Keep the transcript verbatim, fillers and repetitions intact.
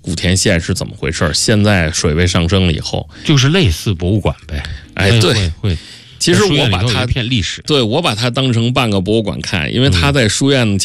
古田县是怎么回事，现在水位上升了以后， 就是类似博物馆呗。 哎，对， 会会。 其实我把它一片历史， 对我把它当成半个博物馆看，因为它在书院